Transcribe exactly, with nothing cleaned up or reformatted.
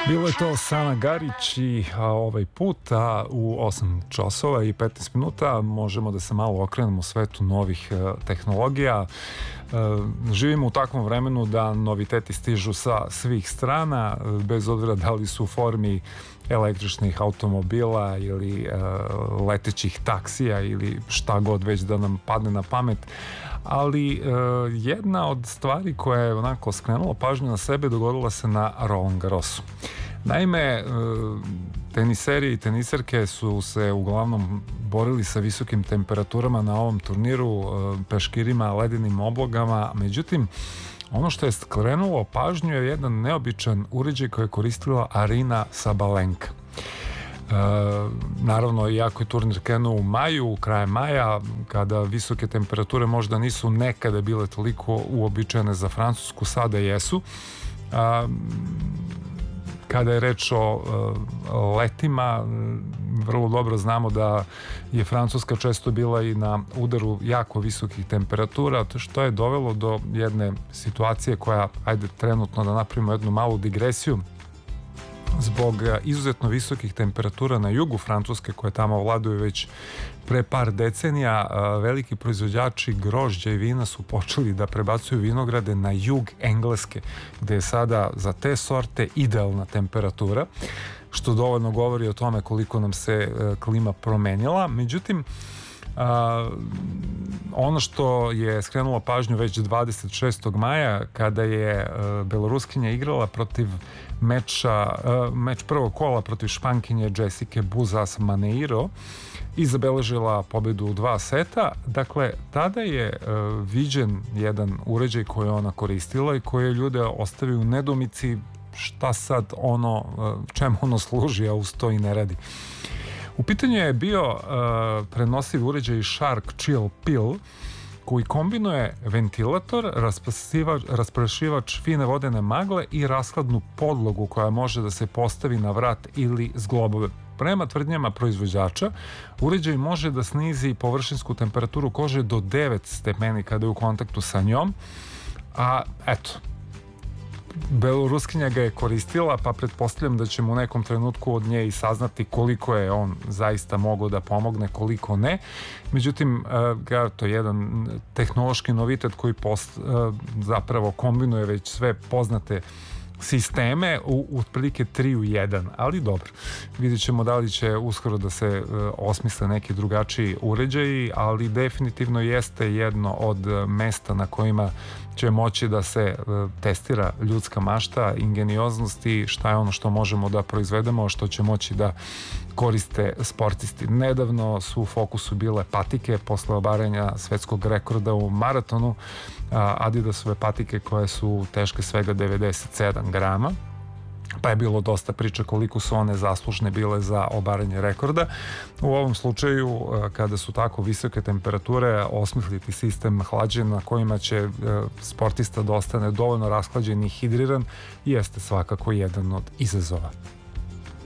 Bilo je to Sana Garić i a, ovaj put a, u osam časova i petnaest minuta možemo da se malo okrenemo u svetu novih a, tehnologija. A, živimo u takvom vremenu da noviteti stižu sa svih strana, bez obzira da li su u formi električnih automobila ili uh, letećih taksija ili šta god već da nam padne na pamet. Ali uh, jedna od stvari koja je onako skrenula pažnju na sebe dogodila se na Roland Garrosu. Naime, uh, teniseri i teniserke su se uglavnom borili sa visokim temperaturama na ovom turniru, uh, peškirima, ledenim oblogama, međutim ono što je skrenulo pažnju je jedan neobičan uređaj koji je koristila Arina Sabalenka. E, naravno, iako je turnir krenuo u maju, krajem maja, kada visoke temperature možda nisu nekada bile toliko uobičajene za Francusku, sada jesu. A, kada je reč o uh, letima, vrlo dobro znamo da je Francuska često bila i na udaru jako visokih temperatura, što je dovelo do jedne situacije koja, ajde trenutno da napravimo jednu malu digresiju, zbog izuzetno visokih temperatura na jugu Francuske koje tamo vladuju već pre par decenija, veliki proizvođači grožđa i vina su počeli da prebacuju vinograde na jug Engleske, gde je sada za te sorte idealna temperatura, što dovoljno govori o tome koliko nam se klima promenila. Međutim, Uh, ono što je skrenulo pažnju već dvadeset šestog maja kada je uh, Beloruskinja igrala protiv meča, uh, meč prvog kola protiv Špankinje Jessike Bussas-Maneiro i zabeležila pobedu u dva seta. Dakle, tada je uh, viđen jedan uređaj koji je ona koristila i koji je ljude ostavio u nedoumici šta sad ono, uh, čemu ono služi, a uz to i ne radi. U pitanju je bio uh, prenosiv uređaj Shark Chill Pill koji kombinuje ventilator, rasprašivač fine vodene magle i rashladnu podlogu koja može da se postavi na vrat ili zglobove. Prema tvrdnjama proizvođača, uređaj može da snizi površinsku temperaturu kože do devet stepeni kada je u kontaktu sa njom, a eto, Beloruskinja ga je koristila, pa pretpostavljam da ćemo u nekom trenutku od nje i saznati koliko je on zaista mogao da pomogne, koliko ne. Međutim, to je jedan tehnološki novitet koji post, zapravo kombinuje već sve poznate sisteme u otprilike tri u jedan, ali dobro, vidjet ćemo da li će uskoro da se osmisle neki drugačiji uređaji, ali definitivno jeste jedno od mesta na kojima će moći da se testira ljudska mašta, ingenioznost i šta je ono što možemo da proizvedemo, što će moći da koriste sportisti. Nedavno su u fokusu bile patike posle obaranja svetskog rekorda u maratonu, Adidasove patike koje su teške svega devedeset sedam grama, pa je bilo dosta priča koliko su one zaslužne bile za obaranje rekorda. U ovom slučaju, kada su tako visoke temperature, osmisliti sistem hlađenja na kojima će sportista da ostane dovoljno rashlađen i hidriran jeste svakako jedan od izazova.